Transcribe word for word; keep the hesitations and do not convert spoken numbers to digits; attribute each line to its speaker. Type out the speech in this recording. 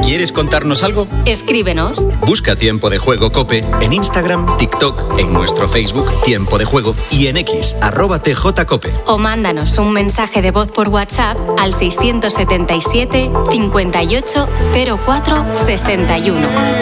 Speaker 1: ¿Quieres contarnos algo?
Speaker 2: Escríbenos.
Speaker 1: Busca Tiempo de Juego COPE en Instagram, TikTok, en nuestro Facebook Tiempo de Juego y en X, arroba tjcope.
Speaker 2: O mándanos un mensaje de voz por WhatsApp al seiscientos setenta y siete, cincuenta y ocho, cero cuatro, sesenta y uno.